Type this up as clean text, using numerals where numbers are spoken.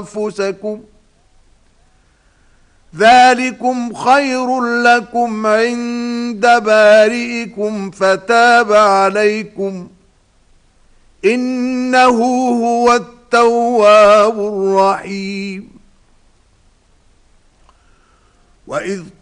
أنفسكم ذلكم خير لكم عند بارئكم فتاب عليكم إنه هو التواب الرحيم. وإذ